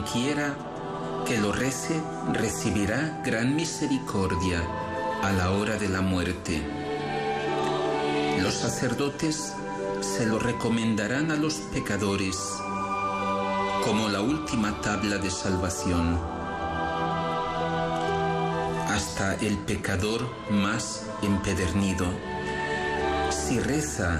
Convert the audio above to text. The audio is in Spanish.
cualquiera que lo rece recibirá gran misericordia a la hora de la muerte. Los sacerdotes se lo recomendarán a los pecadores como la última tabla de salvación. Hasta el pecador más empedernido, si reza